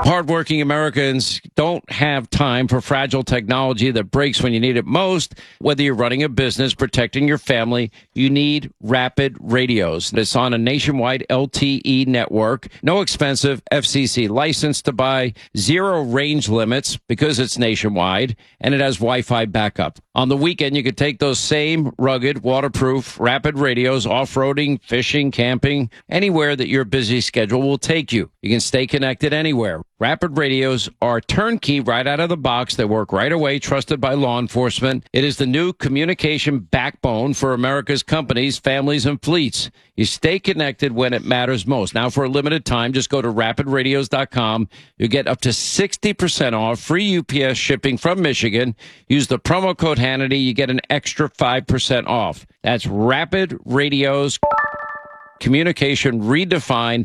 Hardworking Americans don't have time for fragile technology that breaks when you need it most. Whether you're running a business, protecting your family, you need Rapid Radios. It's on a nationwide LTE network, no expensive FCC license to buy, zero range limits because it's nationwide, and it has Wi-Fi backup. On the weekend, you could take those same rugged, waterproof, Rapid Radios off-roading, fishing, camping, anywhere that your busy schedule will take you. You can stay connected anywhere. Rapid Radios are turnkey right out of the box. They work right away, trusted by law enforcement. It is the new communication backbone for America's companies, families, and fleets. You stay connected when it matters most. Now, for a limited time, just go to rapidradios.com. You get up to 60% off, free UPS shipping from Michigan. Use the promo code Hannity. You get an extra 5% off. That's Rapid Radios. Communication redefined.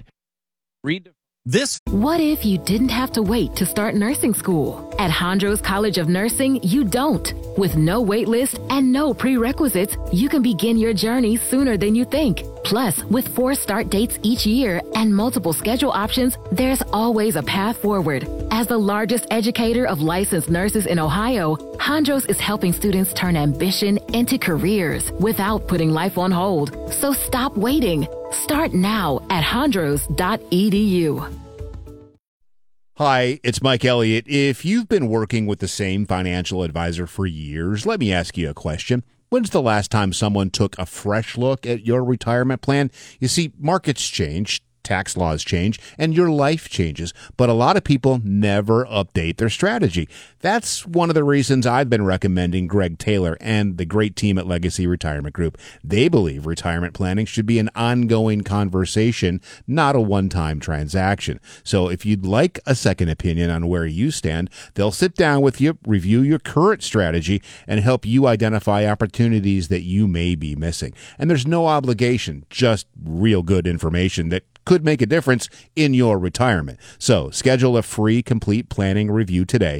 What if you didn't have to wait to start nursing school? At Hondros College of Nursing, you don't. With no wait list and no prerequisites, you can begin your journey sooner than you think. Plus, with 4 start dates each year and multiple schedule options, there's always a path forward. As the largest educator of licensed nurses in Ohio, Hondros is helping students turn ambition into careers without putting life on hold. So stop waiting. Start now at hondros.edu. Hi, it's Mike Elliott. If you've been working with the same financial advisor for years, let me ask you a question. When's the last time someone took a fresh look at your retirement plan? You see, markets change, tax laws change, and your life changes, but a lot of people never update their strategy. That's one of the reasons I've been recommending Greg Taylor and the great team at Legacy Retirement Group. They believe retirement planning should be an ongoing conversation, not a one-time transaction. So if you'd like a second opinion on where you stand, they'll sit down with you, review your current strategy, and help you identify opportunities that you may be missing. And there's no obligation, just real good information that could make a difference in your retirement. So schedule a free complete planning review today.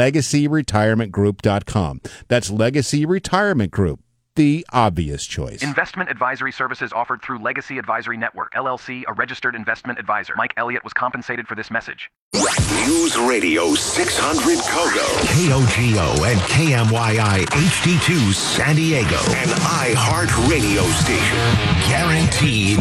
LegacyRetirementGroup.com. That's Legacy Retirement Group, the obvious choice. Investment advisory services offered through Legacy Advisory Network, LLC, a registered investment advisor. Mike Elliott was compensated for this message. News Radio 600 Kogo, KOGO and KMYI HD2 San Diego, an iHeart radio station. Guaranteed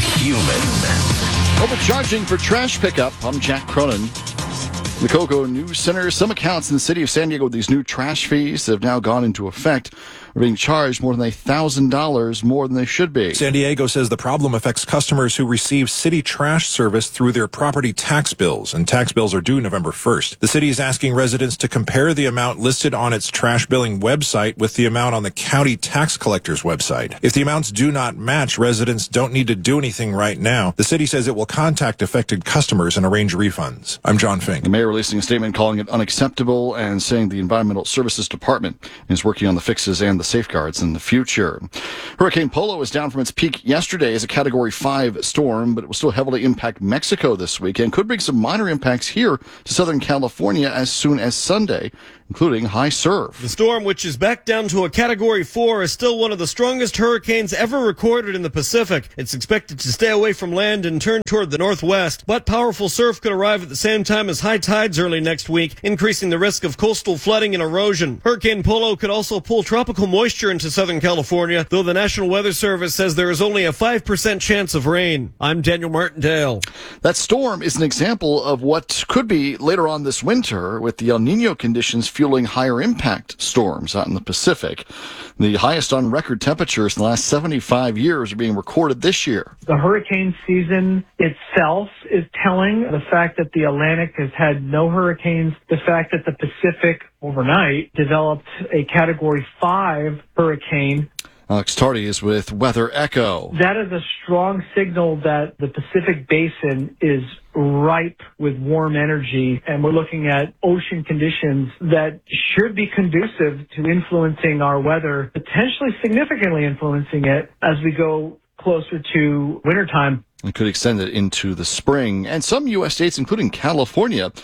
human. Overcharging for trash pickup. I'm Jack Cronin. The Kogo News Center. Some accounts in the city of San Diego with these new trash fees that have now gone into effect are being charged more than $1,000 more than they should be. San Diego says the problem affects customers who receive city trash service through their property tax bills, and tax bills are due November 1st. The city is asking residents to compare the amount listed on its trash billing website with the amount on the county tax collector's website. If the amounts do not match, residents don't need to do anything right now. The city says it will contact affected customers and arrange refunds. I'm John Fink. The mayor releasing a statement calling it unacceptable and saying the Environmental Services Department is working on the fixes and the safeguards in the future. Hurricane Polo is down from its peak yesterday as a Category 5 storm, but it will still heavily impact Mexico this week and could bring some minor impacts here to Southern California as soon as Sunday, including high surf. The storm, which is back down to a Category 4, is still one of the strongest hurricanes ever recorded in the Pacific. It's expected to stay away from land and turn toward the northwest, but powerful surf could arrive at the same time as high tides early next week, increasing the risk of coastal flooding and erosion. Hurricane Polo could also pull tropical moisture into Southern California, though the National Weather Service says there is only a 5% chance of rain. I'm Daniel Martindale. That storm is an example of what could be later on this winter with the El Nino conditions fueling higher impact storms out in the Pacific. The highest on record temperatures in the last 75 years are being recorded this year. The hurricane season itself is telling. The fact that the Atlantic has had no hurricanes, the fact that the Pacific overnight developed a Category 5 hurricane. Alex Tardy is with Weather Echo. That is a strong signal that the Pacific Basin is ripe with warm energy, and we're looking at ocean conditions that should be conducive to influencing our weather, potentially significantly influencing it as we go closer to wintertime. It could extend it into the spring. And some U.S. states, including California,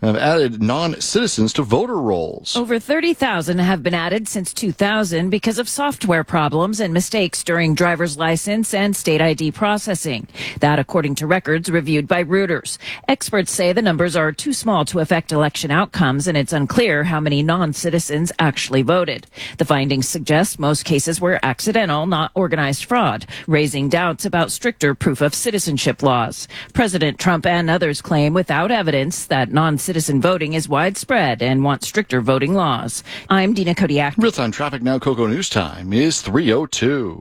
have added non-citizens to voter rolls. Over 30,000 have been added since 2000 because of software problems and mistakes during driver's license and state ID processing. That according to records reviewed by Reuters. Experts say the numbers are too small to affect election outcomes, and it's unclear how many non-citizens actually voted. The findings suggest most cases were accidental, not organized fraud, raising doubts about stricter proof of citizenship laws. President Trump and others claim without evidence that non-citizen voting is widespread and want stricter voting laws. I'm Dina Kodiak. Real-time traffic now. Cocoa News time is 3:02.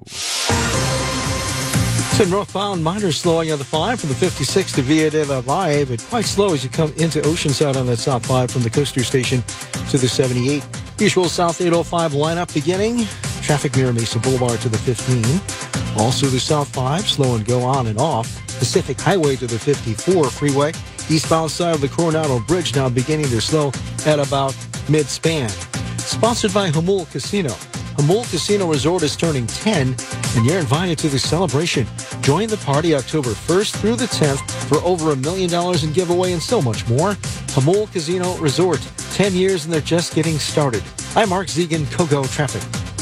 So northbound, minor slowing on the 5 from the 56 to Via de la Valle, but quite slow as you come into Oceanside on that South 5 from the coaster station to the 78. Usual South 805 lineup beginning. Traffic near Mesa Boulevard to the 15. Also the South 5, slow and go on and off. Pacific Highway to the 54 freeway. Eastbound side of the Coronado Bridge now beginning to slow at about mid-span. Sponsored by Jamul Casino. Jamul Casino Resort is turning 10, and you're invited to the celebration. Join the party October 1st through the 10th for over $1 million in giveaway and so much more. Jamul Casino Resort, 10 years and they're just getting started. I'm Mark Zegan, Kogo Traffic.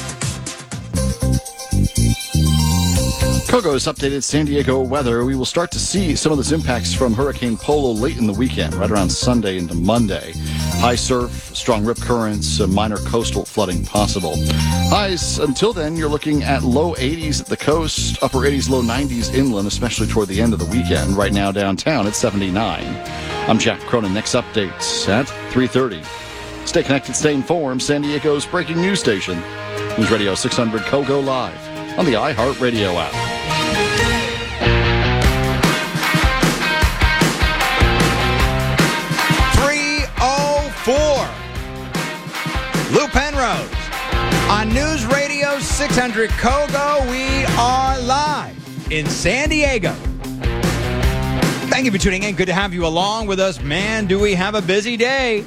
Kogo's updated San Diego weather. We will start to see some of those impacts from Hurricane Polo late in the weekend, right around Sunday into Monday. High surf, strong rip currents, minor coastal flooding possible. Highs until then, you're looking at low 80s at the coast, upper 80s, low 90s inland, especially toward the end of the weekend. Right now downtown, it's 79. I'm Jack Cronin. Next updates at 3:30. Stay connected, stay informed. San Diego's breaking news station. News Radio 600 Kogo Live on the iHeartRadio app. Lou Penrose on News Radio 600 Kogo. We are live in San Diego. Thank you for tuning in. Good to have you along with us. Man, do we have a busy day.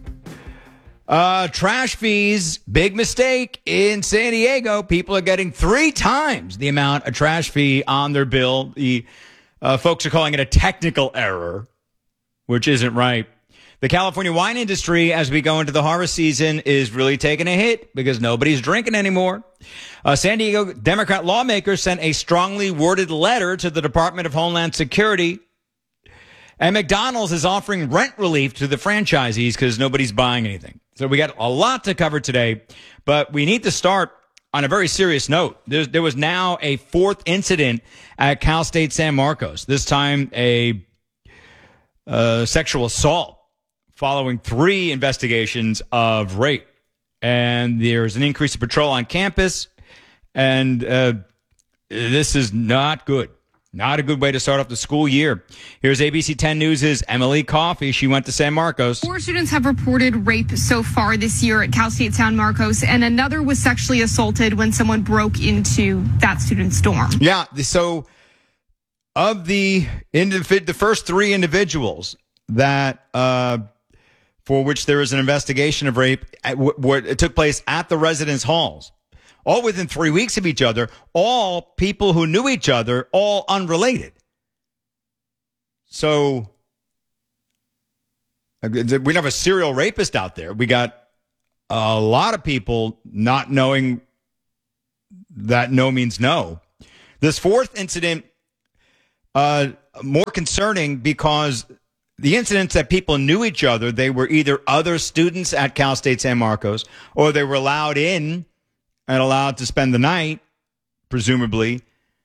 Trash fees, big mistake in San Diego. People are getting 3 times the amount of trash fee on their bill. The folks are calling it a technical error, which isn't right. The California wine industry, as we go into the harvest season, is really taking a hit because nobody's drinking anymore. San Diego Democrat lawmakers sent a strongly worded letter to the Department of Homeland Security. And McDonald's is offering rent relief to the franchisees because nobody's buying anything. So we got a lot to cover today, but we need to start on a very serious note. There was now a 4th incident at Cal State San Marcos, this time a sexual assault, following 3 investigations of rape. And there's an increase of patrol on campus. And this is not good. Not a good way to start off the school year. Here's ABC 10 News' Emily Coffey. She went to San Marcos. 4 students have reported rape so far this year at Cal State San Marcos, and another was sexually assaulted when someone broke into that student's dorm. Yeah, so of the first 3 individuals that for which there is an investigation of rape, it took place at the residence halls, all within 3 weeks of each other, all people who knew each other, all unrelated. So we don't have a serial rapist out there. We got a lot of people not knowing that no means no. This 4th incident, more concerning because the incidents that people knew each other, they were either other students at Cal State San Marcos, or they were allowed in and allowed to spend the night, presumably.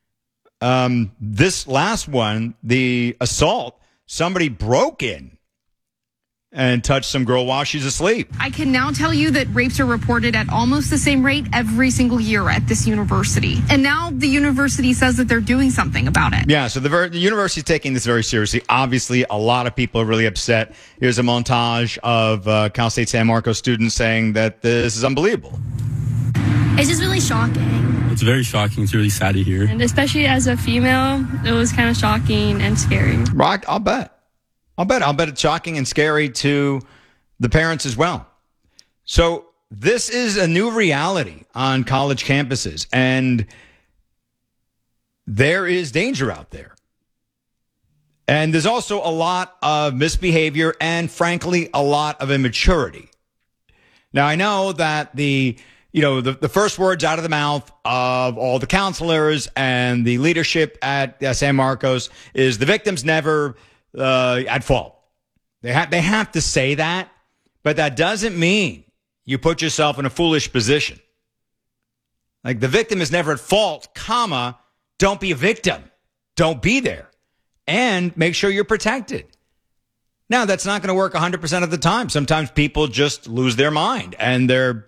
This last one, the assault, somebody broke in and touched some girl while she's asleep. I can now tell you that rapes are reported at almost the same rate every single year at this university. And now the university says that they're doing something about it. Yeah, so the university is taking this very seriously. Obviously, a lot of people are really upset. Here's a montage of Cal State San Marcos students saying that this is unbelievable. It's just really shocking. It's very shocking. It's really sad to hear. And especially as a female, it was kind of shocking and scary. Right, I'll bet it's shocking and scary to the parents as well. So this is a new reality on college campuses, and there is danger out there. And there's also a lot of misbehavior and, frankly, a lot of immaturity. Now, I know that the first words out of the mouth of all the counselors and the leadership at San Marcos is the victim's never at fault. They have to say that, but that doesn't mean you put yourself in a foolish position. Like, the victim is never at fault, comma, don't be a victim. Don't be there. And make sure you're protected. Now, that's not going to work 100% of the time. Sometimes people just lose their mind and they're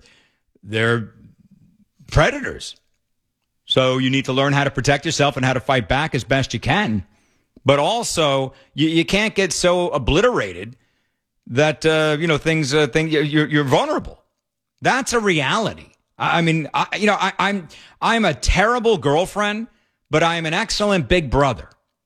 predators. So you need to learn how to protect yourself and how to fight back as best you can. But also, you can't get so obliterated that you're vulnerable. That's a reality. I'm a terrible girlfriend, but I am an excellent big brother.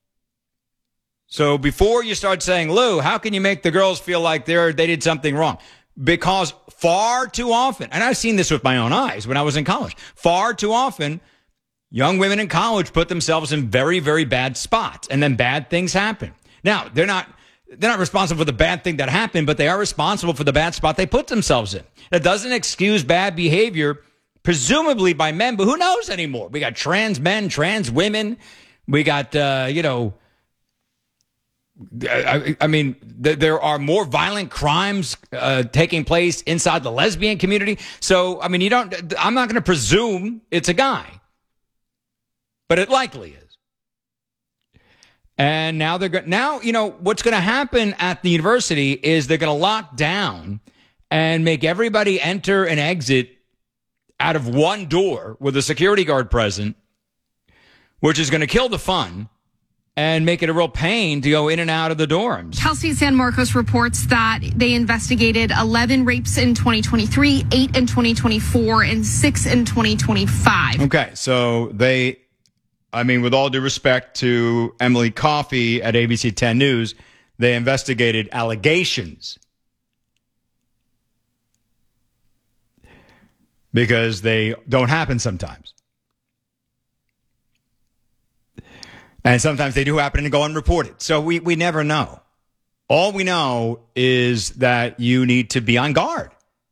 So before you start saying, Lou, how can you make the girls feel like they did something wrong? Because far too often, and I've seen this with my own eyes when I was in college, far too often, young women in college put themselves in very, very bad spots, and then bad things happen. Now, they're not responsible for the bad thing that happened, but they are responsible for the bad spot they put themselves in. That doesn't excuse bad behavior, presumably by men, but who knows anymore? We got trans men, trans women. We got, there are more violent crimes taking place inside the lesbian community. So, I'm not going to presume it's a guy, but it likely is. And now what's going to happen at the university is they're going to lock down and make everybody enter and exit out of one door with a security guard present, which is going to kill the fun and make it a real pain to go in and out of the dorms. Cal State San Marcos reports that they investigated 11 rapes in 2023, 8 in 2024, and 6 in 2025. Okay, so with all due respect to Emily Coffey at ABC 10 News, they investigated allegations because they don't happen sometimes. And sometimes they do happen and go unreported. So we never know. All we know is that you need to be on guard.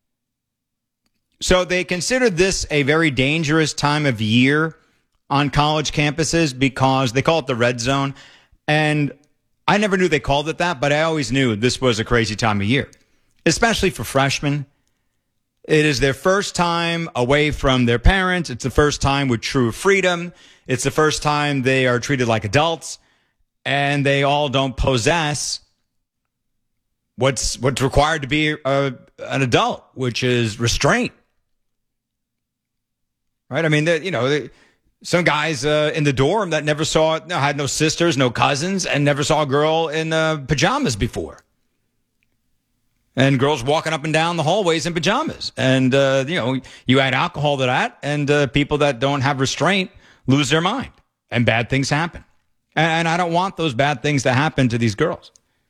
So they consider this a very dangerous time of year on college campuses because they call it the red zone. And I never knew they called it that, but I always knew this was a crazy time of year, especially for freshmen. It is their first time away from their parents. It's the first time with true freedom. It's the first time they are treated like adults, and they all don't possess what's required to be an adult, which is restraint. Right? Some guys in the dorm that had no sisters, no cousins, and never saw a girl in pajamas before. And girls walking up and down the hallways in pajamas. And, you add alcohol to that, and people that don't have restraint lose their mind, and bad things happen. And I don't want those bad things to happen to these girls.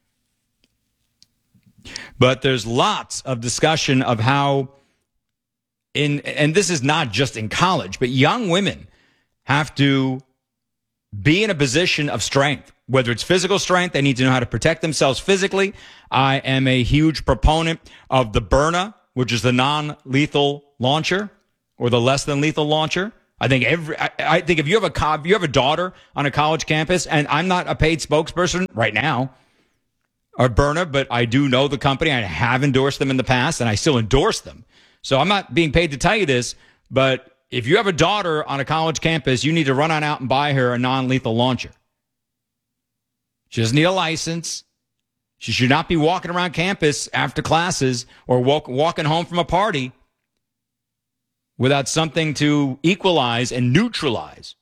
But there's lots of discussion of how, and this is not just in college, but young women have to be in a position of strength. Whether it's physical strength, they need to know how to protect themselves physically. I am a huge proponent of the Byrna, which is the non-lethal launcher or the less than lethal launcher. I think if you have a daughter on a college campus, and I'm not a paid spokesperson right now, or Byrna, but I do know the company. I have endorsed them in the past, and I still endorse them. So I'm not being paid to tell you this, but if you have a daughter on a college campus, you need to run on out and buy her a non-lethal launcher. She doesn't need a license. She should not be walking around campus after classes or walking home from a party without something to equalize and neutralize.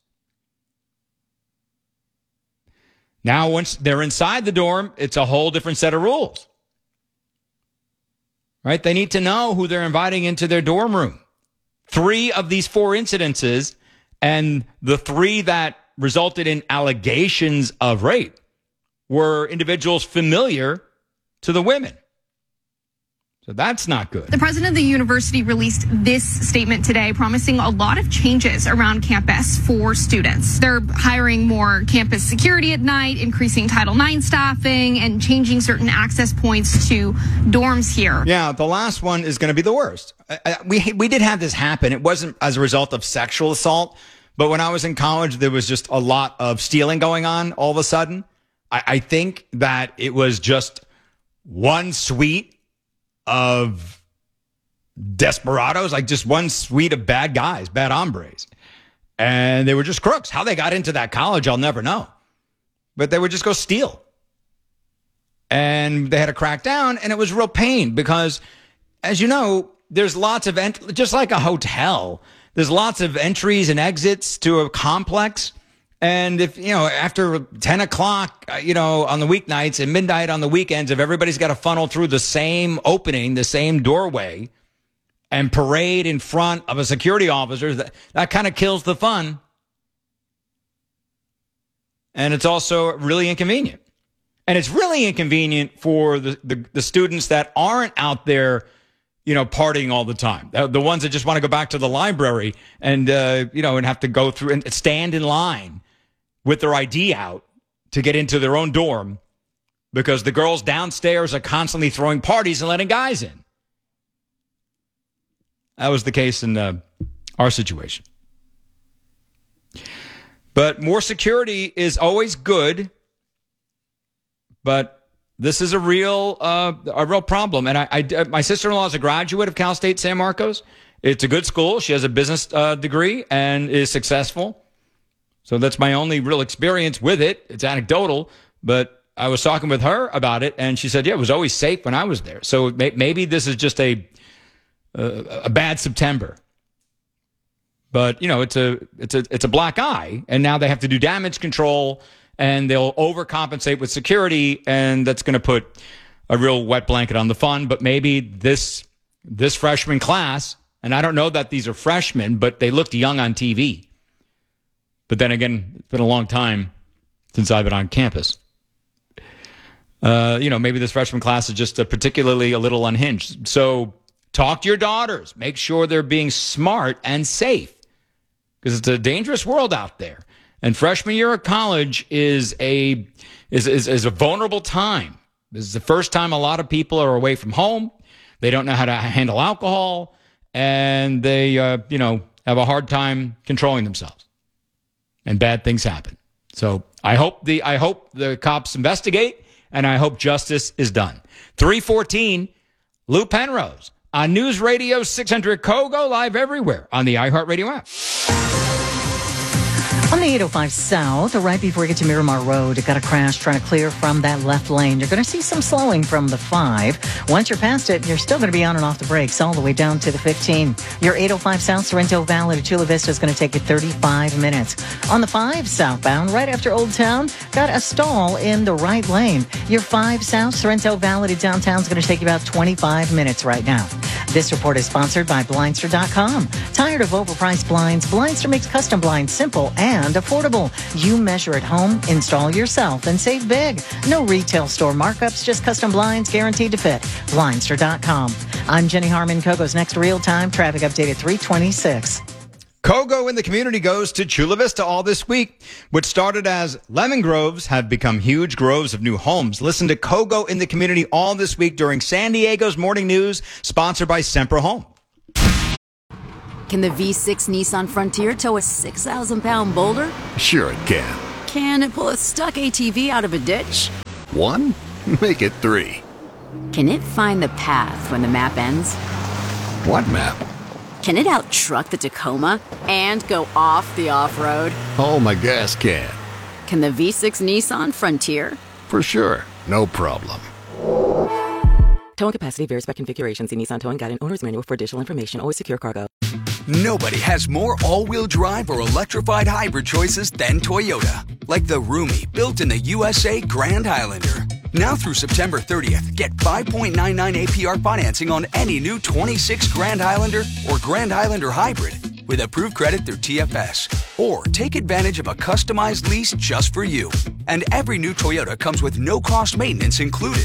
Now, once they're inside the dorm, it's a whole different set of rules. Right? They need to know who they're inviting into their dorm room. 3 of these 4 incidences, and the 3 that resulted in allegations of rape, were individuals familiar to the women. So that's not good. The president of the university released this statement today, promising a lot of changes around campus for students. They're hiring more campus security at night, increasing Title IX staffing, and changing certain access points to dorms here. Yeah, the last one is going to be the worst. We did have this happen. It wasn't as a result of sexual assault, but when I was in college, there was just a lot of stealing going on all of a sudden. I think that it was just one suite of desperados, like just one suite of bad guys, bad hombres. And they were just crooks. How they got into that college, I'll never know. But they would just go steal. And they had to crack down, and it was real pain because, as you know, there's lots of, just like a hotel, there's lots of entries and exits to a complex. And if, after 10 o'clock, on the weeknights and midnight on the weekends, if everybody's got to funnel through the same opening, the same doorway, and parade in front of a security officer, that kind of kills the fun. And it's also really inconvenient. And it's really inconvenient for the students that aren't out there, partying all the time. The ones that just want to go back to the library and, and have to go through and stand in line with their ID out to get into their own dorm because the girls downstairs are constantly throwing parties and letting guys in. That was the case in our situation. But more security is always good, but this is a real problem. And my sister-in-law is a graduate of Cal State San Marcos. It's a good school. She has a business degree and is successful. So that's my only real experience with it. It's anecdotal, but I was talking with her about it, and she said, yeah, it was always safe when I was there. So maybe this is just a bad September. But, it's a black eye, and now they have to do damage control, and they'll overcompensate with security, and that's going to put a real wet blanket on the fun. But maybe this freshman class, and I don't know that these are freshmen, but they looked young on TV. But then again, it's been a long time since I've been on campus. Maybe this freshman class is just particularly a little unhinged. So talk to your daughters. Make sure they're being smart and safe because it's a dangerous world out there. And freshman year of college is a vulnerable time. This is the first time a lot of people are away from home. They don't know how to handle alcohol, and they have a hard time controlling themselves. And bad things happen. So I hope the cops investigate, and I hope justice is done. 3:14, Lou Penrose on News Radio 600 Kogo, live everywhere on the iHeartRadio app. On the 805 South, right before you get to Miramar Road, you got a crash trying to clear from that left lane. You're going to see some slowing from the 5. Once you're past it, you're still going to be on and off the brakes all the way down to the 15. Your 805 South Sorrento Valley to Chula Vista is going to take you 35 minutes. On the 5 southbound, right after Old Town, got a stall in the right lane. Your 5 South Sorrento Valley to downtown is going to take you about 25 minutes right now. This report is sponsored by Blindster.com. Tired of overpriced blinds? Blindster makes custom blinds simple and affordable. You measure at home, install yourself, and save big. No retail store markups, just custom blinds guaranteed to fit. Blindster.com. I'm Jenny Harmon. Kogo's next real-time traffic update at 3:26. Kogo in the community goes to Chula Vista all this week. What started as lemon groves have become huge groves of new homes. Listen to Kogo in the community all this week during San Diego's Morning News, sponsored by Sempre Home. Can the V6 Nissan Frontier tow a 6,000-pound boulder? Sure it can. Can it pull a stuck ATV out of a ditch? 1? Make it 3. Can it find the path when the map ends? What map? Can it out-truck the Tacoma and go off the off-road? Oh, my gas can. Can the V6 Nissan Frontier? For sure. No problem. Towing capacity varies by configuration. See Nissan Towing Guide and Owner's Manual for additional information. Always secure cargo. Nobody has more all-wheel drive or electrified hybrid choices than Toyota. Like the roomy, built in the USA Grand Highlander. Now through September 30th, get 5.99 APR financing on any new 26 Grand Highlander or Grand Highlander Hybrid with approved credit through TFS. Or take advantage of a customized lease just for you. And every new Toyota comes with no-cost maintenance included.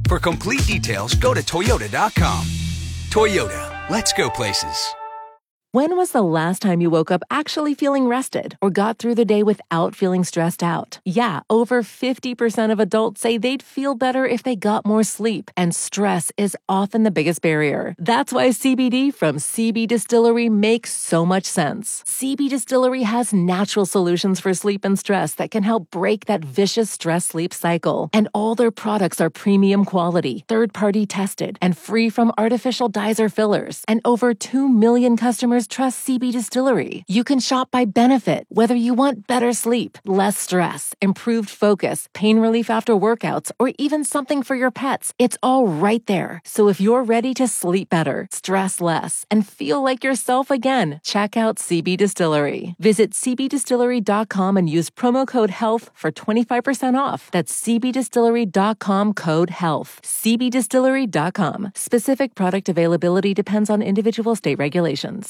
For complete details, go to Toyota.com. Toyota, let's go places. When was the last time you woke up actually feeling rested or got through the day without feeling stressed out? Yeah, over 50% of adults say they'd feel better if they got more sleep, and stress is often the biggest barrier. That's why CBD from CB Distillery makes so much sense. CB Distillery has natural solutions for sleep and stress that can help break that vicious stress-sleep cycle. And all their products are premium quality, third-party tested, and free from artificial dyes or fillers. And over 2 million customers trust CB Distillery. You can shop by benefit, whether you want better sleep, less stress, improved focus, pain relief after workouts, or even something for your pets. It's all right there. So if you're ready to sleep better, stress less, and feel like yourself again, check out CB Distillery. Visit cbdistillery.com and use promo code HEALTH for 25% off. That's cbdistillery.com, code HEALTH. cbdistillery.com. Specific product availability depends on individual state regulations.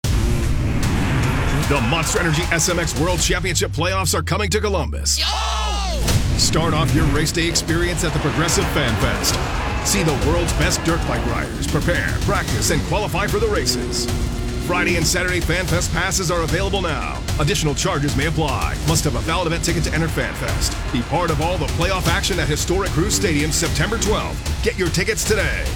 The Monster Energy SMX World Championship playoffs are coming to Columbus. Start off your race day experience at the Progressive Fan Fest. See the world's best dirt bike riders prepare, practice, and qualify for the races. Friday and Saturday Fan Fest passes are available now. Additional charges may apply. Must have a valid event ticket to enter Fan Fest. Be part of all the playoff action at historic Cruise Stadium September 12th. Get your tickets today.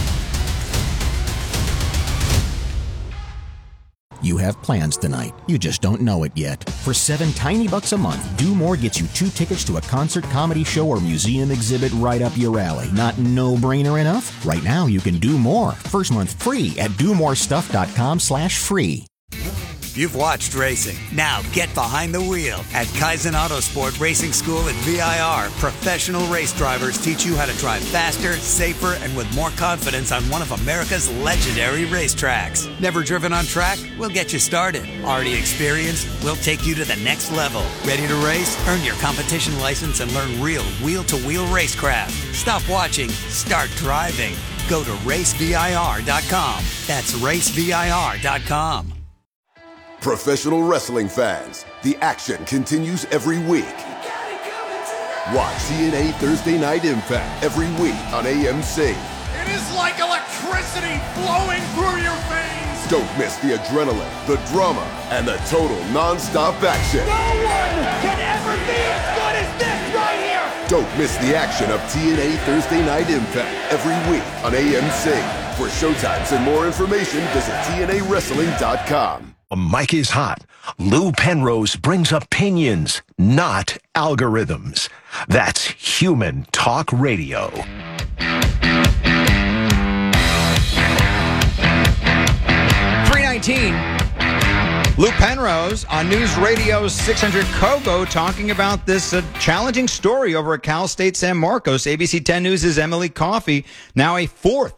You have plans tonight. You just don't know it yet. For $7 tiny bucks a month, Do More gets you 2 tickets to a concert, comedy show, or museum exhibit right up your alley. Not no-brainer enough? Right now, you can do more. First month free at domorestuff.com/free. You've watched racing. Now get behind the wheel. At Kaizen Autosport Racing School at VIR, professional race drivers teach you how to drive faster, safer, and with more confidence on one of America's legendary racetracks. Never driven on track? We'll get you started. Already experienced? We'll take you to the next level. Ready to race? Earn your competition license and learn real wheel-to-wheel racecraft. Stop watching. Start driving. Go to racevir.com. That's racevir.com. Professional wrestling fans, the action continues every week. Watch TNA Thursday Night Impact every week on AMC. It is like electricity flowing through your veins. Don't miss the adrenaline, the drama, and the total non-stop action. No one can ever be as good as this right here. Don't miss the action of TNA Thursday Night Impact every week on AMC. For showtimes and more information, visit TNAWrestling.com. Mike is hot. Lou Penrose brings opinions, not algorithms. That's Human Talk Radio. 319. Lou Penrose on News Radio 600 Kogo talking about this challenging story over at Cal State San Marcos. ABC 10 News' Emily Coffey, now a 4th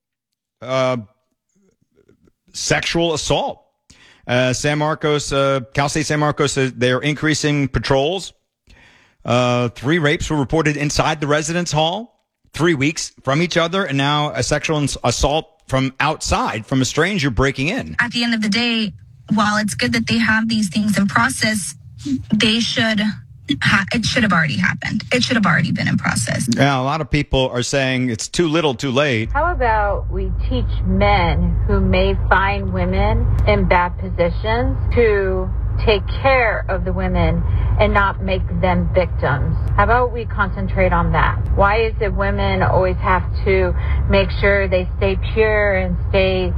sexual assault. San Marcos, Cal State San Marcos, they're increasing patrols. 3 rapes were reported inside the residence hall, 3 weeks from each other, and now a sexual assault from outside, from a stranger breaking in. At the end of the day, while it's good that they have these things in process, they should it should have already happened. It should have already been in process. Yeah, a lot of people are saying it's too little, too late. How about we teach men who may find women in bad positions to take care of the women and not make them victims? How about we concentrate on that? Why is it women always have to make sure they stay pure and stay,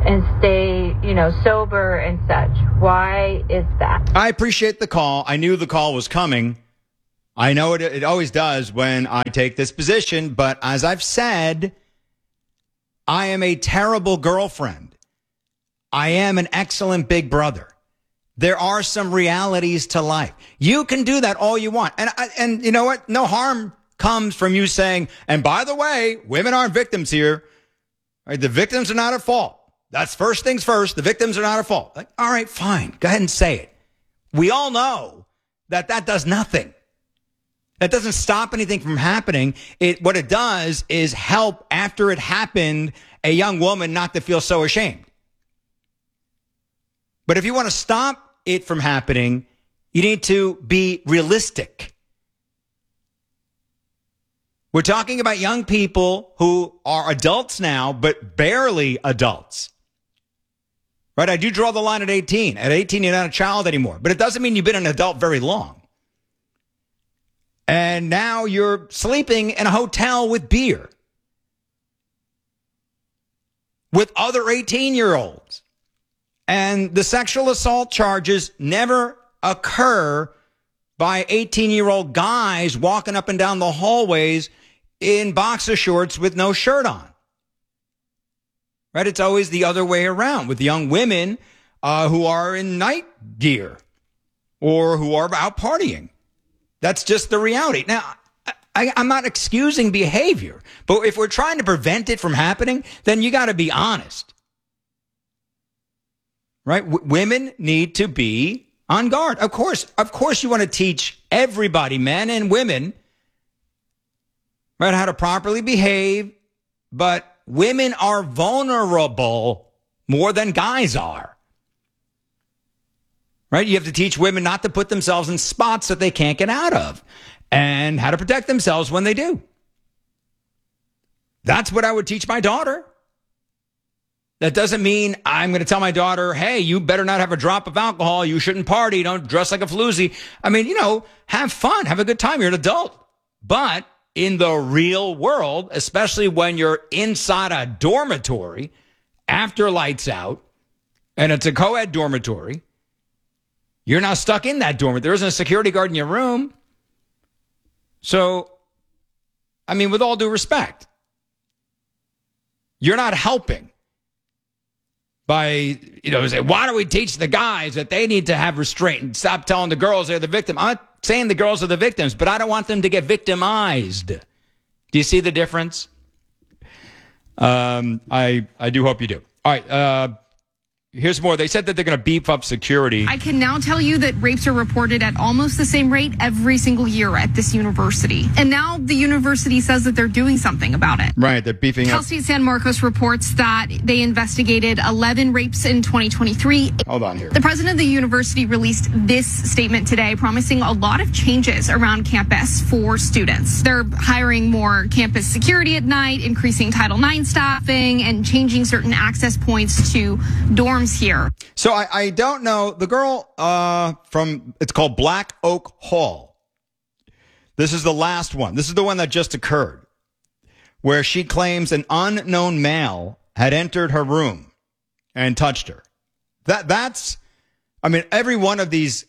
sober and such? Why is that? I appreciate the call. I knew the call was coming. I know it always does when I take this position, but as I've said, I am a terrible girlfriend. I am an excellent big brother. There are some realities to life. You can do that all you want. And you know what? No harm comes from you saying, and by the way, women aren't victims here. Right? The victims are not at fault. That's first things first. The victims are not at fault. Like, all right, fine. Go ahead and say it. We all know that does nothing. That doesn't stop anything from happening. What it does is help after it happened, a young woman not to feel so ashamed. But if you want to stop it from happening, you need to be realistic. We're talking about young people who are adults now, but barely adults. Right? I do draw the line at 18. At 18, you're not a child anymore. But it doesn't mean you've been an adult very long. And now you're sleeping in a hotel with beer. With other 18-year-olds. And the sexual assault charges never occur by 18-year-old guys walking up and down the hallways in boxer shorts with no shirt on. Right? It's always the other way around with young women who are in night gear or who are out partying. That's just the reality. Now, I'm not excusing behavior, but if we're trying to prevent it from happening, then you got to be honest. Right? Women need to be on guard. Of course you want to teach everybody, men and women, right, how to properly behave, but women are vulnerable more than guys are. Right? You have to teach women not to put themselves in spots that they can't get out of and how to protect themselves when they do. That's what I would teach my daughter. That doesn't mean I'm going to tell my daughter, hey, you better not have a drop of alcohol. You shouldn't party. Don't dress like a floozy. I mean, have fun. Have a good time. You're an adult. But in the real world, especially when you're inside a dormitory after lights out, and it's a co-ed dormitory, you're now stuck in that dormitory. There isn't a security guard in your room. So, I mean, with all due respect, you're not helping by, say, why do we teach the guys that they need to have restraint and stop telling the girls they're the victim? I'm not saying the girls are the victims, but I don't want them to get victimized. Do you see the difference? I do hope you do. All right. Here's more. They said that they're going to beef up security. I can now tell you that rapes are reported at almost the same rate every single year at this university. And now the university says that they're doing something about it. Right. They're beefing up. Cal State San Marcos reports that they investigated 11 rapes in 2023. Hold on here. The president of the university released this statement today, promising a lot of changes around campus for students. They're hiring more campus security at night, increasing Title IX staffing, and changing certain access points to dorms here. So I don't know. The girl it's called Black Oak Hall. This is the last one. This is the one that just occurred, where she claims an unknown male had entered her room and touched her. That's, I mean, every one of these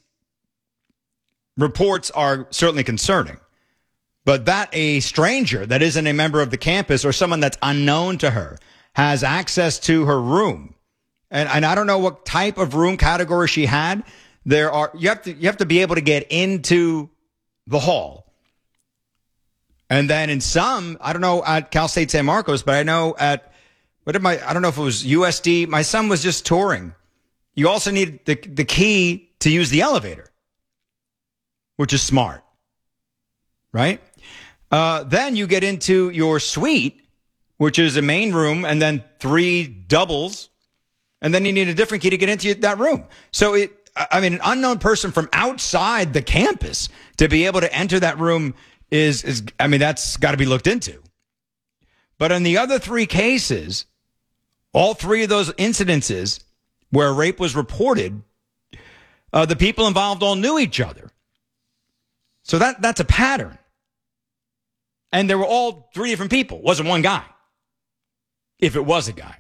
reports are certainly concerning, but that a stranger that isn't a member of the campus or someone that's unknown to her has access to her room. And I don't know what type of room category she had. You have to be able to get into the hall. And then in some, I don't know at Cal State San Marcos, but I know I don't know if it was USD. My son was just touring. You also need the key to use the elevator, which is smart, right? Then you get into your suite, which is a main room, and then 3 doubles. And then you need a different key to get into that room. So an unknown person from outside the campus to be able to enter that room that's got to be looked into. But in the other 3 cases, all 3 of those incidences where rape was reported, the people involved all knew each other. So that's a pattern. And they were all 3 different people. It wasn't one guy. If it was a guy.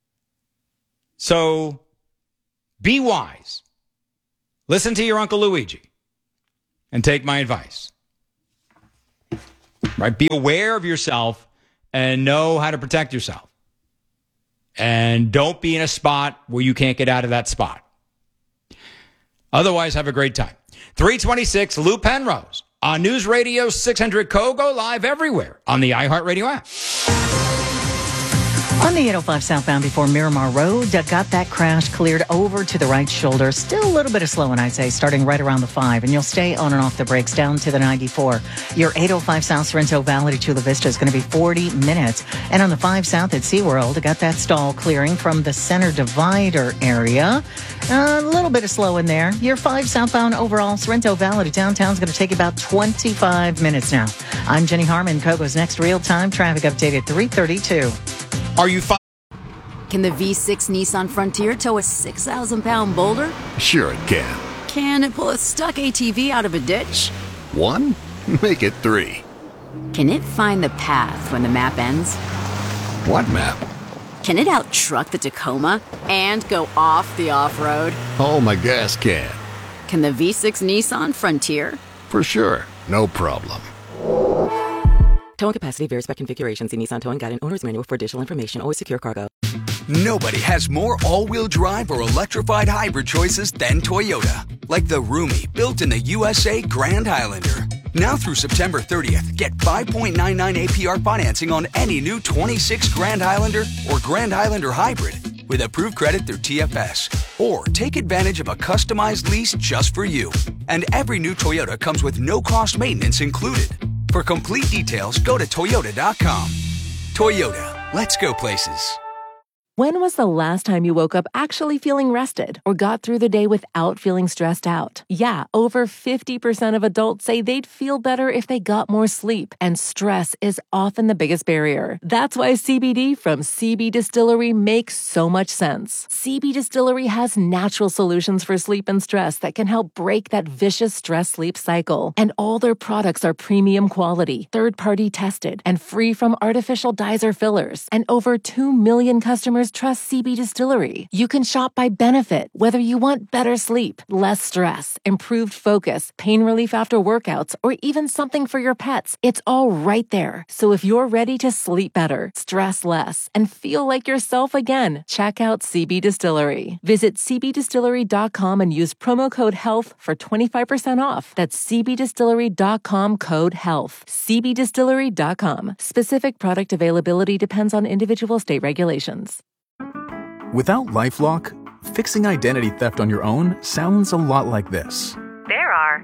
So be wise. Listen to your Uncle Luigi and take my advice. Right? Be aware of yourself and know how to protect yourself. And don't be in a spot where you can't get out of that spot. Otherwise, have a great time. 326, Lou Penrose on News Radio 600 KO. Go live everywhere on the iHeartRadio app. On the 805 southbound before Miramar Road, got that crash cleared over to the right shoulder. Still a little bit of slowing, I'd say, starting right around the 5. And you'll stay on and off the brakes down to the 94. Your 805 South Sorrento Valley to Chula Vista is going to be 40 minutes. And on the 5 south at SeaWorld, got that stall clearing from the center divider area. A little bit of slow in there. Your 5 southbound overall Sorrento Valley to downtown is going to take about 25 minutes now. I'm Jenny Harmon. Kogo's next real-time traffic update at 3:32. Are you Can the V6 Nissan Frontier tow a 6,000-pound boulder? Sure it can. Can it pull a stuck ATV out of a ditch? 1? Make it 3. Can it find the path when the map ends? What map? Can it out-truck the Tacoma and go off the off-road? Oh, my gas can. Can the V6 Nissan Frontier? For sure. No problem. Towing capacity varies by configuration. See Nissan Towing Guide and Owner's Manual for additional information. Always secure cargo. Nobody has more all-wheel drive or electrified hybrid choices than Toyota. Like the roomy, built-in-the USA Grand Highlander. Now through September 30th, get 5.99 APR financing on any new 26 Grand Highlander or Grand Highlander Hybrid with approved credit through TFS. Or take advantage of a customized lease just for you. And every new Toyota comes with no-cost maintenance included. For complete details, go to Toyota.com. Toyota, let's go places. When was the last time you woke up actually feeling rested or got through the day without feeling stressed out? Yeah, over 50% of adults say they'd feel better if they got more sleep, and stress is often the biggest barrier. That's why CBD from CB Distillery makes so much sense. CB Distillery has natural solutions for sleep and stress that can help break that vicious stress-sleep cycle. And all their products are premium quality, third-party tested, and free from artificial dyes or fillers. And over 2 million customers trust CB Distillery. You can shop by benefit, whether you want better sleep, less stress, improved focus, pain relief after workouts, or even something for your pets. It's all right there. So if you're ready to sleep better, stress less, and feel like yourself again, check out CB Distillery. Visit cbdistillery.com and use promo code HEALTH for 25% off. That's cbdistillery.com code HEALTH. cbdistillery.com. Specific product availability depends on individual state regulations. Without LifeLock, fixing identity theft on your own sounds a lot like this. There are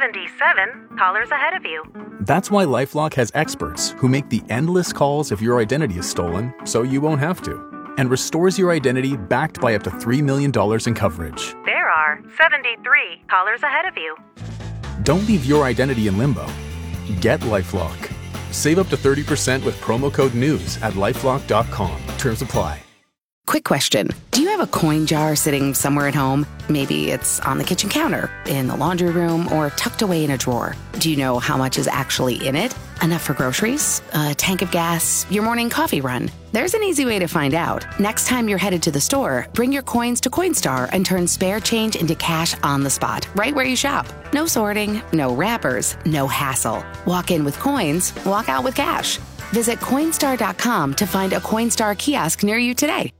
77 callers ahead of you. That's why LifeLock has experts who make the endless calls if your identity is stolen, so you won't have to, and restores your identity backed by up to $3 million in coverage. There are 73 callers ahead of you. Don't leave your identity in limbo. Get LifeLock. Save up to 30% with promo code NEWS at LifeLock.com. Terms apply. Quick question. Do you have a coin jar sitting somewhere at home? Maybe it's on the kitchen counter, in the laundry room, or tucked away in a drawer. Do you know how much is actually in it? Enough for groceries? A tank of gas? Your morning coffee run? There's an easy way to find out. Next time you're headed to the store, bring your coins to Coinstar and turn spare change into cash on the spot, right where you shop. No sorting, no wrappers, no hassle. Walk in with coins, walk out with cash. Visit Coinstar.com to find a Coinstar kiosk near you today.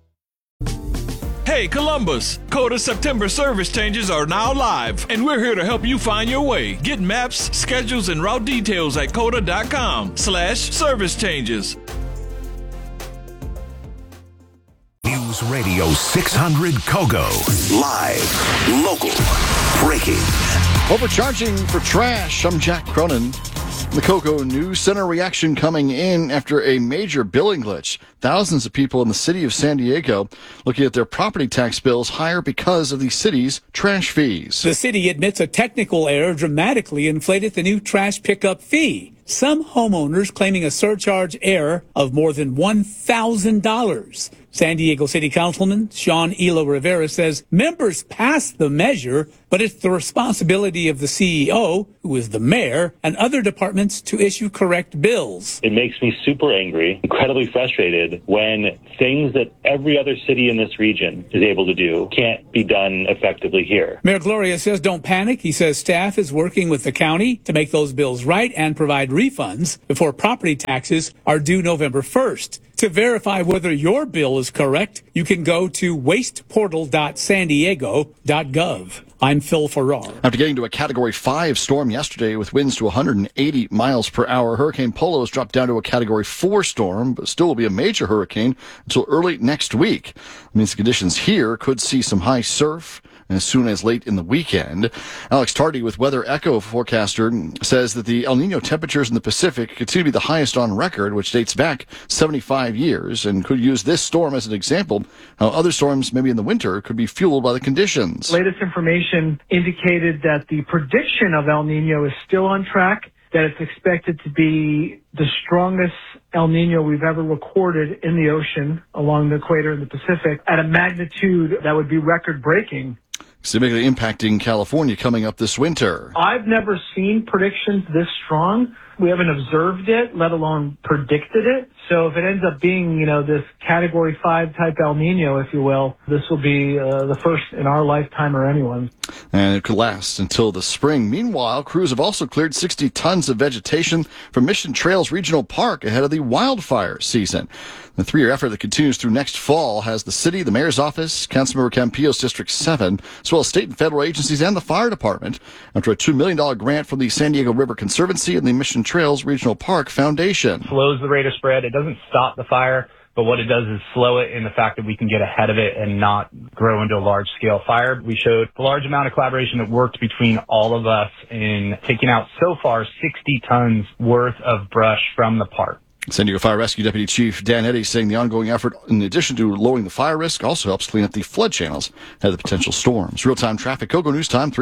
Hey Columbus, Coda September service changes are now live, and we're here to help you find your way. Get maps, schedules, and route details at coda.com/service changes. News Radio 600 Kogo. Live, local, breaking. Overcharging for trash. I'm Jack Cronin. The Kogo News Center reaction coming in after a major billing glitch. Thousands of people in the city of San Diego looking at their property tax bills higher because of the city's trash fees. The city admits a technical error dramatically inflated the new trash pickup fee. Some homeowners claiming a surcharge error of more than $1,000. San Diego City Councilman Sean Elo Rivera says members passed the measure, but it's the responsibility of the CEO, who is the mayor, and other departments to issue correct bills. It makes me super angry, incredibly frustrated when things that every other city in this region is able to do can't be done effectively here. Mayor Gloria says don't panic. He says staff is working with the county to make those bills right and provide refunds before property taxes are due November 1st. To verify whether your bill is correct, you can go to wasteportal.sandiego.gov. I'm Phil Farrar. After getting to a Category 5 storm yesterday with winds to 180 miles per hour, Hurricane Polo has dropped down to a Category 4 storm, but still will be a major hurricane until early next week. That means the conditions here could see some high surf as soon as late in the weekend. Alex Tardy with Weather Echo forecaster says that the El Nino temperatures in the Pacific continue to be the highest on record, which dates back 75 years, and could use this storm as an example how other storms maybe in the winter could be fueled by the conditions. Latest information indicated that the prediction of El Nino is still on track, that it's expected to be the strongest El Nino we've ever recorded in the ocean along the equator in the Pacific at a magnitude that would be record-breaking. Significantly impacting California coming up this winter. I've never seen predictions this strong. We haven't observed it, let alone predicted it. So if it ends up being, this Category 5 type El Nino, if you will, this will be the first in our lifetime or anyone's. And it could last until the spring. Meanwhile, crews have also cleared 60 tons of vegetation from Mission Trails Regional Park ahead of the wildfire season. The 3-year effort that continues through next fall has the city, the mayor's office, Councilmember Campillo's District 7, as well as state and federal agencies and the fire department, after a $2 million grant from the San Diego River Conservancy and the Mission Trails Regional Park Foundation. Slows the rate of spread. It doesn't stop the fire, but what it does is slow it in the fact that we can get ahead of it and not grow into a large-scale fire. We showed a large amount of collaboration that worked between all of us in taking out so far 60 tons worth of brush from the park. San Diego Fire Rescue Deputy Chief Dan Eddy saying the ongoing effort, in addition to lowering the fire risk, also helps clean up the flood channels ahead of the potential storms. Real-time traffic, KOGO News Time,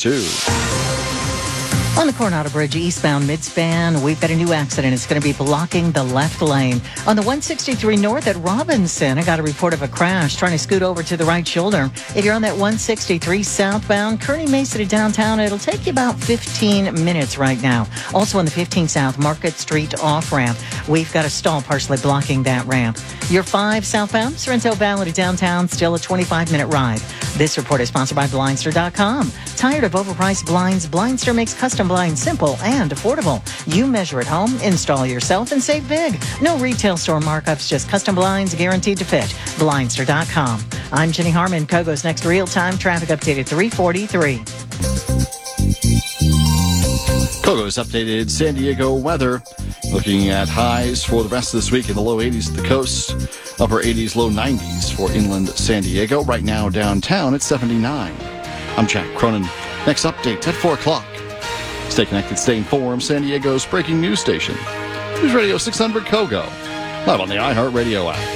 3:32. On the Coronado Bridge eastbound midspan, we've got a new accident. It's going to be blocking the left lane. On the 163 north at Robinson, I got a report of a crash trying to scoot over to the right shoulder. If you're on that 163 southbound, Kearny Mesa to downtown, it'll take you about 15 minutes right now. Also on the 15 south Market Street off-ramp, we've got a stall partially blocking that ramp. Your 5 southbound, Sorrento Valley to downtown, still a 25-minute ride. This report is sponsored by Blindster.com. Tired of overpriced blinds? Blindster makes custom blinds simple and affordable. You measure at home, install yourself, and save big. No retail store markups, just custom blinds guaranteed to fit. Blindster.com. I'm Jenny Harmon. KOGO's next real-time traffic update at 3:43. KOGO's updated San Diego weather. Looking at highs for the rest of this week in the low 80s at the coast, upper 80s, low 90s for inland San Diego. Right now downtown at 79. I'm Jack Cronin. Next update at 4 o'clock. Stay connected, stay informed. San Diego's breaking news station. News Radio 600 KOGO. Live on the iHeartRadio app.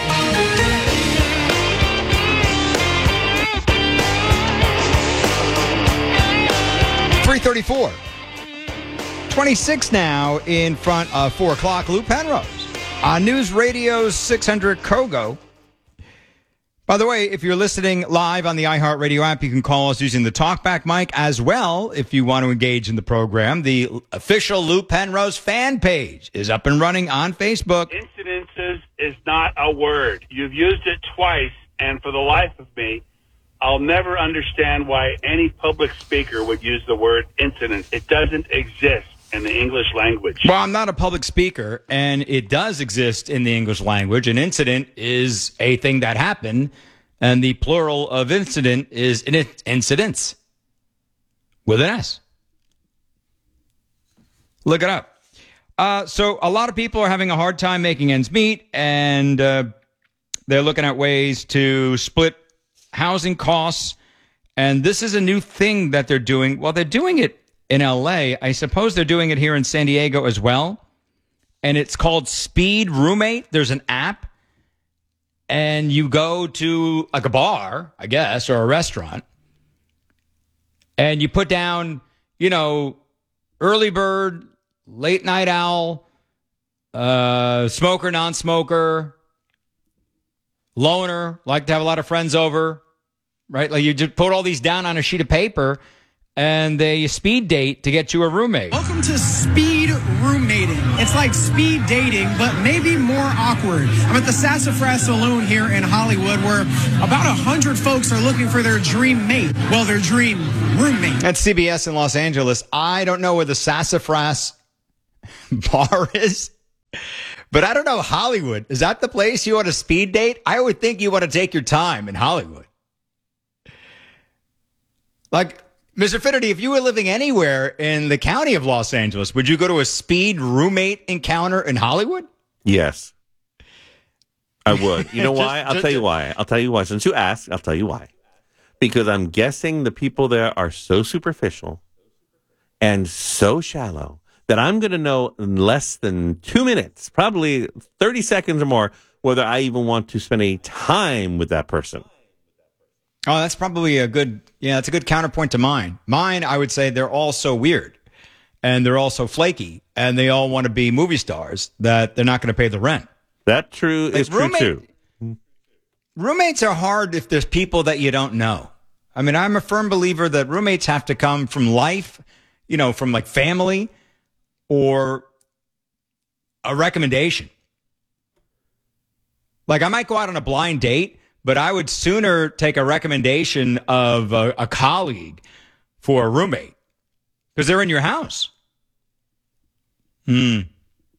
.34. 26 now in front of 4 o'clock. Lou Penrose on News Radio 600 KOGO. By the way, if you're listening live on the iHeartRadio app, you can call us using the TalkBack mic as well. If you want to engage in the program, the official Lou Penrose fan page is up and running on Facebook. Incidences is not a word. You've used it twice, and for the life of me, I'll never understand why any public speaker would use the word incident. It doesn't exist in the English language. Well, I'm not a public speaker, and it does exist in the English language. An incident is a thing that happened, and the plural of incident is incidents with an S. Look it up. So a lot of people are having a hard time making ends meet, and they're looking at ways to split housing costs, and this is a new thing that they're doing. Well, they're doing it in LA. I suppose they're doing it here in San Diego as well, and it's called Speed Roommate. There's an app, and you go to like a bar, I guess, or a restaurant, and you put down, early bird, late night owl, smoker, non-smoker, loner, like to have a lot of friends over, right? Like you just put all these down on a sheet of paper, and they speed date to get you a roommate. Welcome to Speed Roommating. It's like speed dating, but maybe more awkward. I'm at the Sassafras Saloon here in Hollywood, where about 100 folks are looking for their dream mate. Well, their dream roommate. That's CBS in Los Angeles. I don't know where the Sassafras bar is, But I don't know, Hollywood, is that the place you want to speed date? I would think you want to take your time in Hollywood. Like, Mr. Finnerty, if you were living anywhere in the county of Los Angeles, would you go to a speed roommate encounter in Hollywood? Yes. I would. You know why? I'll tell you why. I'll tell you why. Since you asked, I'll tell you why. Because I'm guessing the people there are so superficial and so shallow that I'm going to know in less than 2 minutes, probably 30 seconds or more, whether I even want to spend any time with that person. Oh, that's probably that's a good counterpoint to mine. Mine, I would say they're all so weird and they're all so flaky and they all want to be movie stars that they're not going to pay the rent. That is true too. Roommates are hard if there's people that you don't know. I mean, I'm a firm believer that roommates have to come from life, from like family or a recommendation. Like I might go out on a blind date, but I would sooner take a recommendation of a colleague for a roommate because they're in your house. I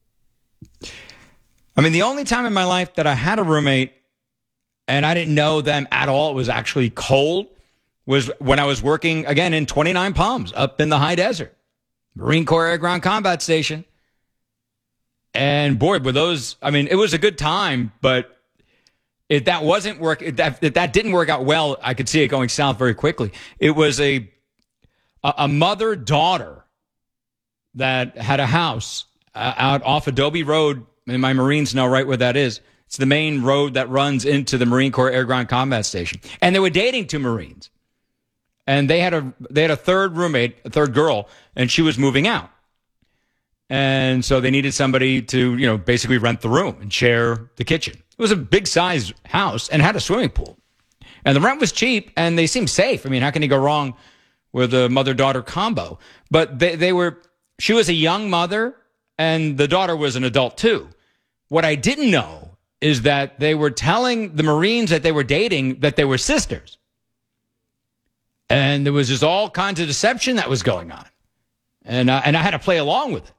mean, the only time in my life that I had a roommate and I didn't know them at all, it was actually cold, was when I was working, again, in 29 Palms up in the high desert, Marine Corps Air Ground Combat Station. And boy, were those, I mean, it was a good time, but if that didn't work out well, I could see it going south very quickly. It was a mother-daughter that had a house out off Adobe Road, and my Marines know right where that is. It's the main road that runs into the Marine Corps Air Ground Combat Station. And they were dating two Marines. And they had a third roommate, a third girl, and she was moving out. And so they needed somebody to, basically rent the room and share the kitchen. It was a big size house and had a swimming pool. And the rent was cheap and they seemed safe. I mean, how can you go wrong with a mother-daughter combo? But she was a young mother and the daughter was an adult too. What I didn't know is that they were telling the Marines that they were dating that they were sisters. And there was just all kinds of deception that was going on. And I had to play along with it.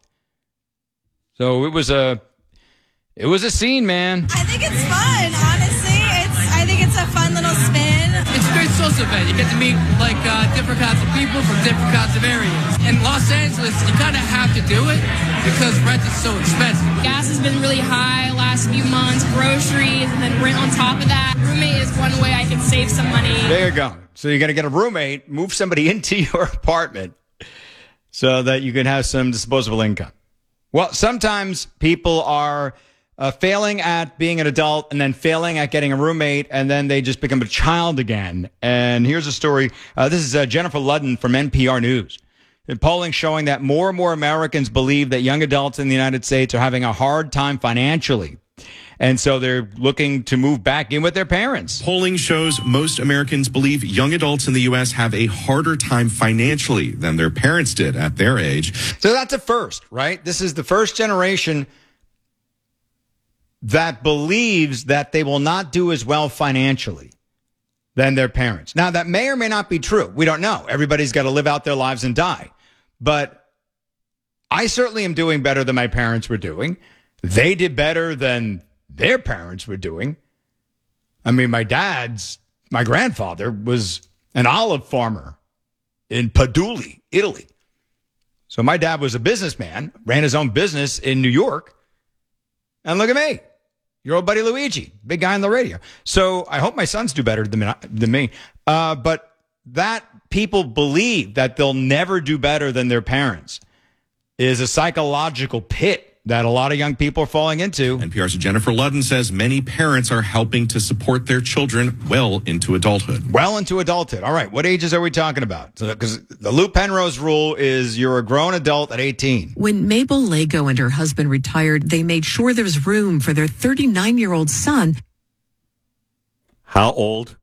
So it was a scene, man. I think it's fun, honestly. I think it's a fun little spin. It's a great social event. You get to meet different kinds of people from different kinds of areas. In Los Angeles, you kind of have to do it because rent is so expensive. Gas has been really high last few months, groceries, and then rent on top of that. Roommate is one way I can save some money. There you go. So you're going to get a roommate, move somebody into your apartment so that you can have some disposable income. Well, sometimes people are failing at being an adult and then failing at getting a roommate, and then they just become a child again. And here's a story. This is Jennifer Ludden from NPR News. Polling showing that more and more Americans believe that young adults in the United States are having a hard time financially. And so they're looking to move back in with their parents. Polling shows most Americans believe young adults in the U.S. have a harder time financially than their parents did at their age. So that's a first, right? This is the first generation that believes that they will not do as well financially than their parents. Now, that may or may not be true. We don't know. Everybody's got to live out their lives and die. But I certainly am doing better than my parents were doing. They did better than their parents were doing. I mean, my grandfather was an olive farmer in Paduli, Italy. So my dad was a businessman, ran his own business in New York. And look at me, your old buddy Luigi, big guy on the radio. So I hope my sons do better than me. But that people believe that they'll never do better than their parents is a psychological pit that a lot of young people are falling into. NPR's Jennifer Ludden says many parents are helping to support their children well into adulthood. Well into adulthood. All right, what ages are we talking about? Because the Lou Penrose rule is you're a grown adult at 18. When Mabel Lago and her husband retired, they made sure there was room for their 39-year-old son. How old?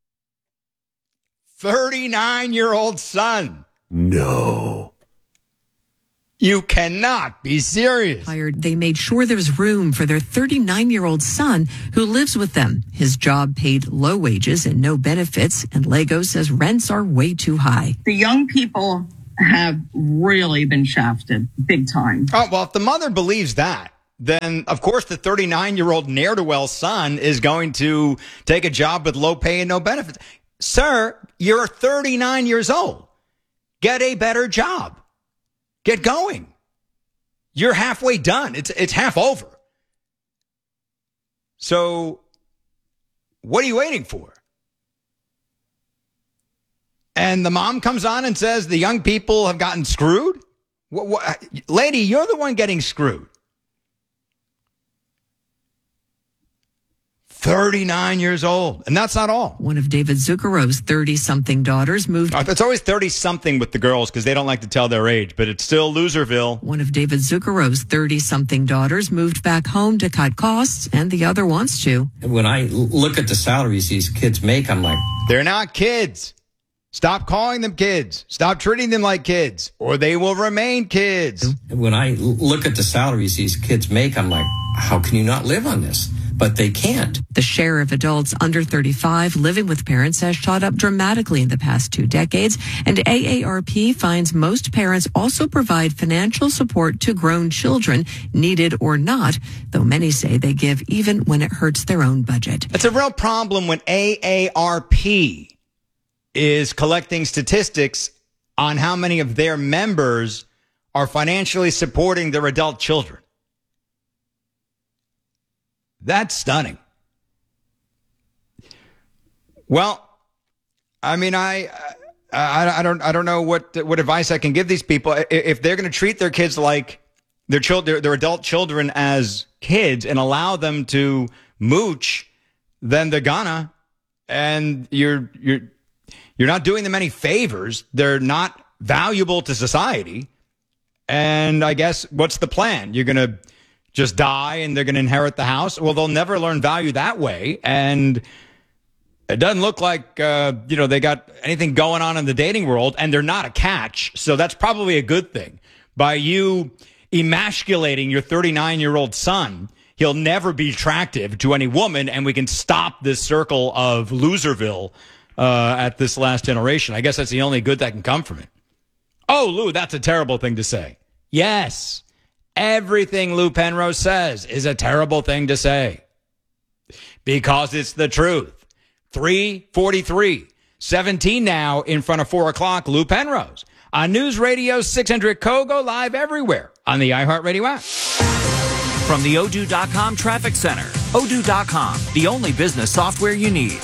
39-year-old son. No. You cannot be serious. They made sure there was room for their 39-year-old son who lives with them. His job paid low wages and no benefits, and Lago says rents are way too high. The young people have really been shafted big time. Oh, well, if the mother believes that, then of course the 39-year-old ne'er-do-well son is going to take a job with low pay and no benefits. Sir, you're 39 years old. Get a better job. Get going. You're halfway done. It's half over. So what are you waiting for? And the mom comes on and says the young people have gotten screwed? Lady, you're the one getting screwed. 39 years old. And that's not all. One of David Zuccarro's 30-something daughters moved... It's always 30-something with the girls because they don't like to tell their age, but it's still Loserville. One of David Zuccarro's 30-something daughters moved back home to cut costs, and the other wants to. When I look at the salaries these kids make, I'm like... They're not kids. Stop calling them kids. Stop treating them like kids, or they will remain kids. When I look at the salaries these kids make, I'm like, how can you not live on this? But they can't. The share of adults under 35 living with parents has shot up dramatically in the past 2 decades, and AARP finds most parents also provide financial support to grown children, needed or not, though many say they give even when it hurts their own budget. It's a real problem when AARP is collecting statistics on how many of their members are financially supporting their adult children. That's stunning. Well, I mean, I don't know what advice I can give these people. If they're going to treat their kids like their adult children as kids and allow them to mooch, then they're gonna, and you're not doing them any favors. They're not valuable to society. And I guess what's the plan? You're going to just die and they're going to inherit the house? Well, they'll never learn value that way. And it doesn't look like, they got anything going on in the dating world, and they're not a catch. So that's probably a good thing. By you emasculating your 39-year-old son, he'll never be attractive to any woman, and we can stop this circle of Loserville at this last generation. I guess that's the only good that can come from it. Oh, Lou, that's a terrible thing to say. Yes. Everything Lou Penrose says is a terrible thing to say because it's the truth. 3:43, 17 now in front of 4 o'clock. Lou Penrose on News Radio 600 Kogo, live everywhere on the iHeartRadio app. From the Odoo.com Traffic Center, Odoo.com, the only business software you need.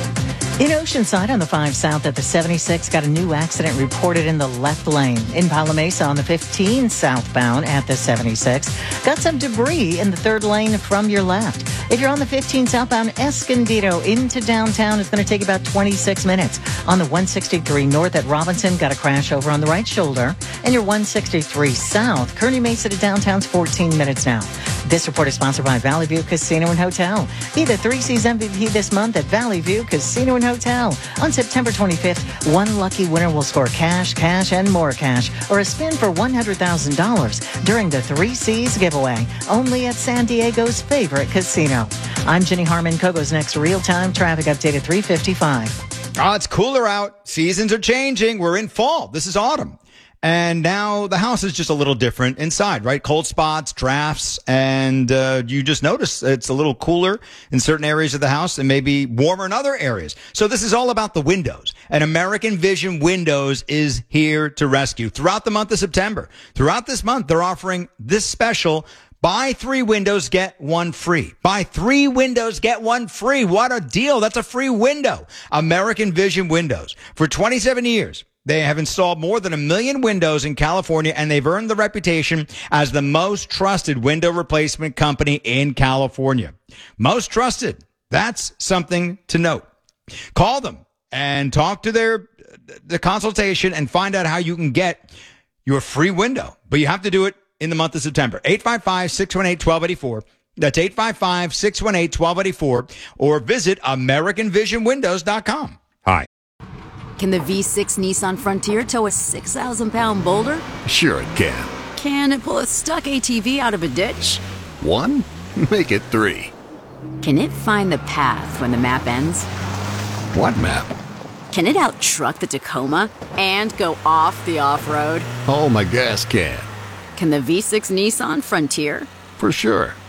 In Oceanside on the 5 South at the 76, got a new accident reported in the left lane. In Palo Mesa on the 15 southbound at the 76, got some debris in the 3rd lane from your left. If you're on the 15 southbound Escondido into downtown, it's going to take about 26 minutes. On the 163 north at Robinson, got a crash over on the right shoulder. And your 163 south, Kearny Mesa to downtown's 14 minutes now. This report is sponsored by Valley View Casino and Hotel. Be the 3 C's MVP this month at Valley View Casino and Hotel. On September 25th, one lucky winner will score cash, and more cash, or a spin for $100,000 during the 3 C's giveaway, only at San Diego's favorite casino. I'm Jenny Harmon. Kogo's next real-time traffic update at 3:55. Oh, it's cooler out. Seasons are changing. We're in fall. This is autumn. And now the house is just a little different inside, right? Cold spots, drafts, and you just notice it's a little cooler in certain areas of the house and maybe warmer in other areas. So this is all about the windows. And American Vision Windows is here to rescue. Throughout the month of September, throughout this month, they're offering this special: buy 3 windows, get 1 free. Buy 3 windows, get 1 free. What a deal. That's a free window. American Vision Windows. For 27 years, they have installed more than 1 million windows in California, and they've earned the reputation as the most trusted window replacement company in California. Most trusted. That's something to note. Call them and talk to the consultation and find out how you can get your free window. But you have to do it in the month of September. 855-618-1284. That's 855-618-1284. Or visit AmericanVisionWindows.com. Hi. Can the V6 Nissan Frontier tow a 6,000-pound boulder? Sure it can. Can it pull a stuck ATV out of a ditch? 1? Make it 3. Can it find the path when the map ends? What map? Can it out-truck the Tacoma and go off the off-road? Oh, my gas can. Can the V6 Nissan Frontier For sure.